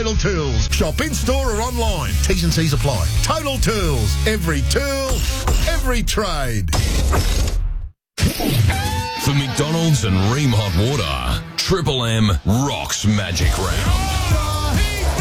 Total Tools. Shop in-store or online. T's and C's apply. Total Tools. Every tool, every trade. For McDonald's and Ream Hot Water, Triple M rocks Magic Round.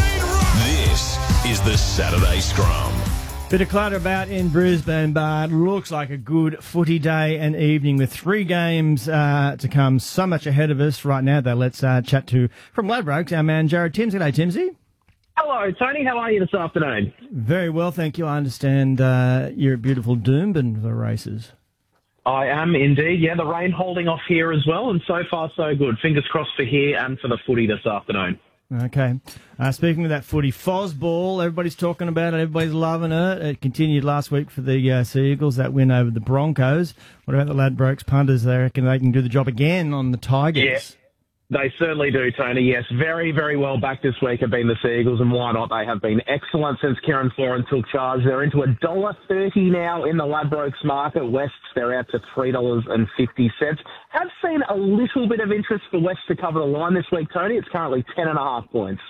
This is the Saturday Scrum. Bit of clutter about in Brisbane, but looks like a good footy day and evening with 3 games to come. So much ahead of us right now, though. Let's chat to, from Ladbrokes, our man Jared Timms. G'day, Timsy. Hello, Tony. How are you this afternoon? Very well, thank you. I understand you're at beautiful Doomben for the races. I am indeed. Yeah, the rain holding off here as well, and so far so good. Fingers crossed for here and for the footy this afternoon. Okay. Speaking of that footy, Fosball, everybody's talking about it, everybody's loving it. It continued last week for the Sea Eagles, that win over the Broncos. What about the Ladbrokes punters? They reckon they can do the job again on the Tigers. Yeah, they certainly do, Tony. Yes, very, very well back this week have been the Sea Eagles, and why not? They have been excellent since Kieran Florin took charge. They're into $1.30 now in the Ladbrokes market. Wests, they're out to $3.50. Have seen a little bit of interest for West to cover the line this week, Tony. It's currently 10.5 points.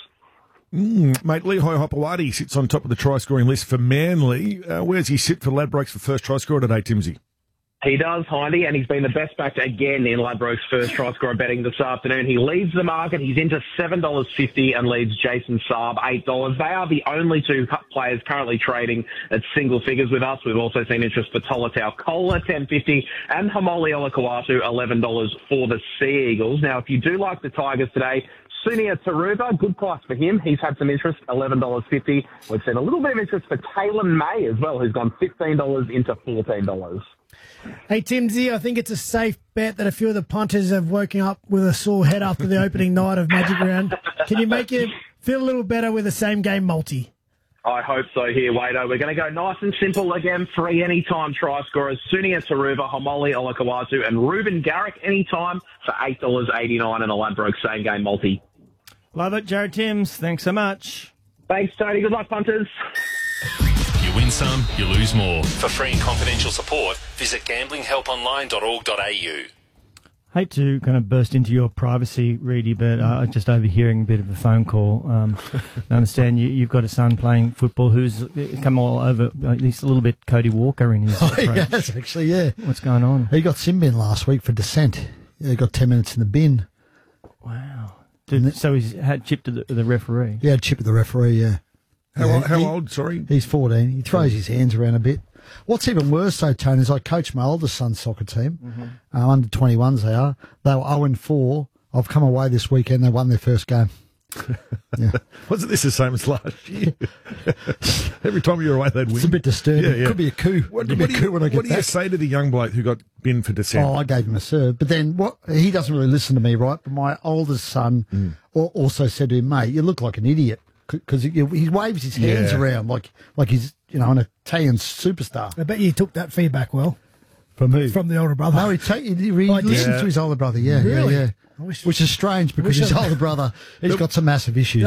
Mate, Lehigh Hopewadi sits on top of the try-scoring list for Manly. Where's he sit for Ladbrokes for first try scorer today, Timsy? He does, Hindy, and he's been the best backed again in Ladbrokes' first try scorer betting this afternoon. He leads the market. He's into $7.50 and leads Jason Saab $8. They are the only 2 players currently trading at single figures with us. We've also seen interest for Tolatau Kola, $10.50, and Hamoli Olakawatu, $11 for the Sea Eagles. Now, if you do like the Tigers today, Sunia Taruba, good price for him. He's had some interest, $11.50. We've seen a little bit of interest for Taylor May as well, who's gone $15 into $14. Hey, Timsy, I think it's a safe bet that a few of the punters have woken up with a sore head after the opening night of Magic Round. Can you make it feel a little better with a same-game multi? I hope so here, Wado. We're going to go nice and simple again. 3 anytime try scorers. Sunia Taruba, Hamoli Olakawatu, and Ruben Garrick anytime for $8.89 in a Ladbrokes same-game multi. Love it, Jared Timms. Thanks so much. Thanks, Tony. Good luck, punters. You win some, you lose more. For free and confidential support, visit gamblinghelponline.org.au. Hate to kind of burst into your privacy, Reedy, but I'm just overhearing a bit of a phone call. I understand you've got a son playing football who's come all over, he's a little bit Cody Walker in his approach. Yes, actually, yeah. What's going on? He got sin bin last week for dissent. Yeah, he got 10 minutes in the bin. Wow. So he's had chip to the referee? Yeah, chip to the referee, yeah. How old, sorry? He's 14. He throws his hands around a bit. What's even worse, though, Tony, is I coach my oldest son's soccer team. Under 21s they are. They were 0-4. I've come away this weekend. They won their first game. Yeah. Wasn't this the same as last year? Every time you were away, they'd win. It's a bit disturbing. Yeah, yeah. Could be a coup. What do you say to the young bloke who got binned for dissent? Oh, I gave him a serve. But then he doesn't really listen to me, right? But my oldest son also said to him, mate, you look like an idiot. Because he waves his hands around like he's, an Italian superstar. I bet you took that feedback well. From who? From the older brother. No, he listens to his older brother, Really? yeah. Which is strange because his older brother, he's got some massive issues.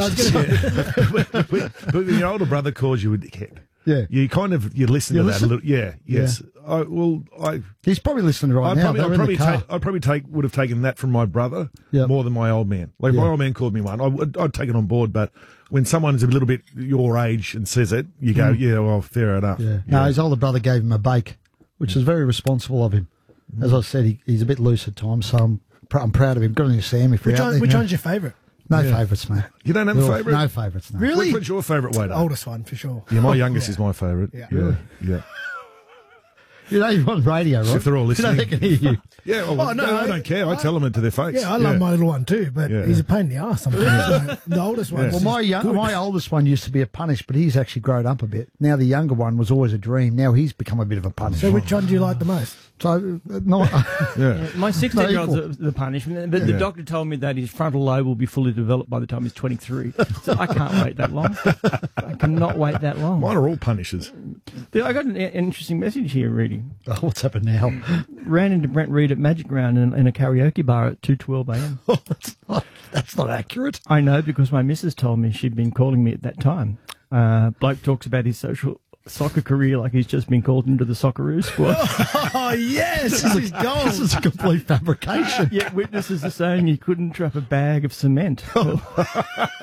But your older brother calls you a dickhead. Yeah. You listen to that a little. Yeah, yes. Yeah. He's probably listening right now. I'd probably would have taken that from my brother more than my old man. Like, my old man called me one. I'd take it on board, but when someone's a little bit your age and says it, you go, yeah, well, fair enough. Yeah. No, his older brother gave him a bake, which is very responsible of him. As I said, he's a bit loose at times, so I'm proud of him. Good on you, Sam. Which one's your favourite? No favourites, mate. You don't have a favourite? No favourites, no. Really? Which one's your favourite, Wade? Oldest one, for sure. Yeah, my youngest is my favourite. Yeah. You're on radio, right? If they're all listening. They can hear you. Yeah, well, I don't care. I tell them it to their face. Yeah, I love my little one too, but he's a pain in the arse sometimes. The oldest one. Well, my oldest one used to be a punish, but he's actually grown up a bit. Now the younger one was always a dream. Now he's become a bit of a punish. So which one do you like the most? So, my 16-year-old's the punishment, but the doctor told me that his frontal lobe will be fully developed by the time he's 23. So I can't wait that long. I cannot wait that long. Mine are all punishers. I got an interesting message here, Reedy. Oh, what's happened now? Ran into Brent Reed at Magic Round in a karaoke bar at 2:12 a.m. Oh, that's not accurate. I know, because my missus told me she'd been calling me at that time. Bloke talks about his soccer career like he's just been called into the Socceroos squad. Oh, yes! This is a complete fabrication. Yet witnesses are saying he couldn't drop a bag of cement.